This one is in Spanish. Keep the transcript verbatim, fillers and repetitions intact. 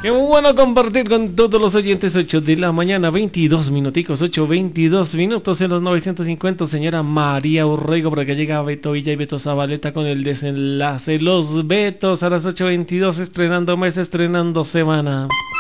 Qué bueno compartir con todos los oyentes. Ocho de la mañana, veintidós minuticos, ocho veintidós minutos en los novecientos cincuenta. Señora María Urrego, por acá llega Beto Villa y Beto Zabaleta con el desenlace. Los Betos a las ocho veintidós, estrenando mes, estrenando semana.